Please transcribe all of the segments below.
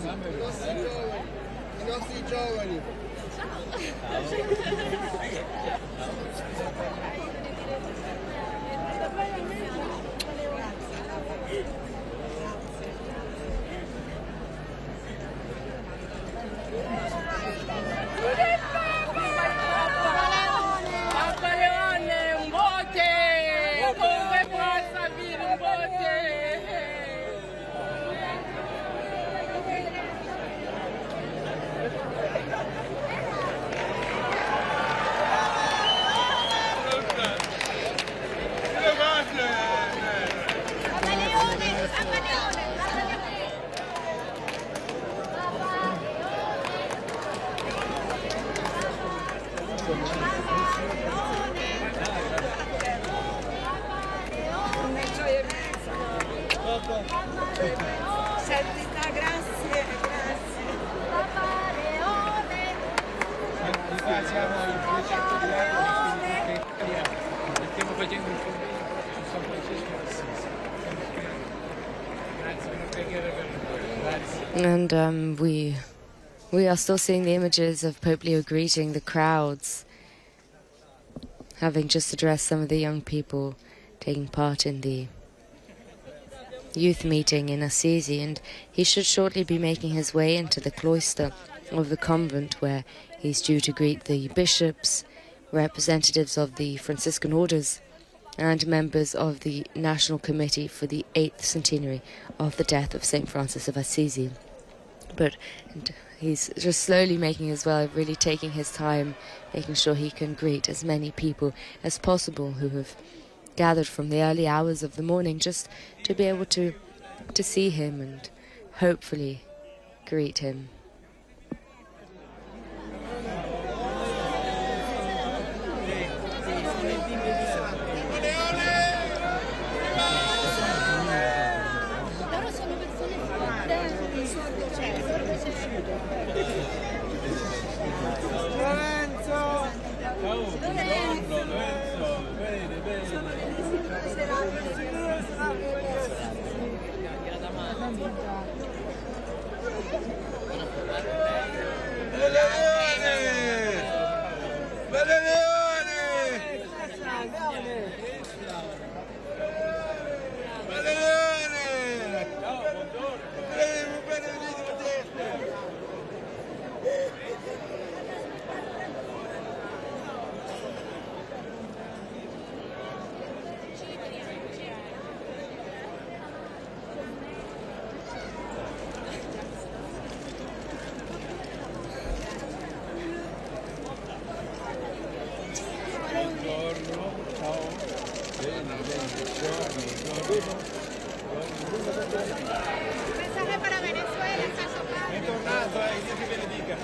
I nostri giovani. Santità, grazie, grazie. Siamo in progetto di lavoro che stiamo facendo un convegno su San Francesco d'Assisi. Grazie, una preghiera per noi. Grazie. And we are still seeing the images of Pope Leo greeting the crowds, having just addressed some of the young people taking part in the youth meeting in Assisi, and he should shortly be making his way into the cloister of the convent, where he's due to greet the bishops, representatives of the Franciscan orders, and members of the National Committee for the 8th centenary of the death of St. Francis of Assisi. But he's just slowly making his way, really taking his time, making sure he can greet as many people as possible who have gathered from the early hours of the morning just to be able to see him and hopefully greet him. Mensaje para Venezuela, caso claro. Bentornato, Dio ti benedica.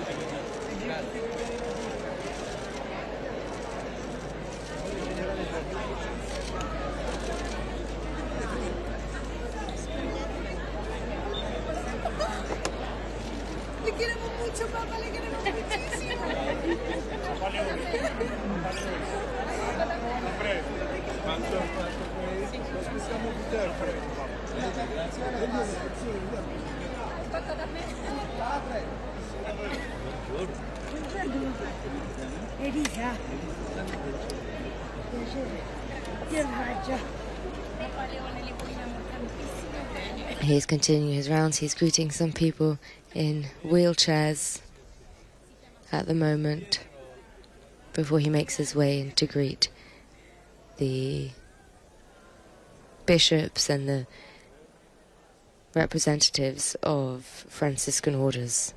Le queremos mucho, papá, le queremos muchísimo. Elisa. He's continuing his rounds. He's greeting some people in wheelchairs at the moment before he makes his way in to greet the bishops and the representatives of Franciscan orders.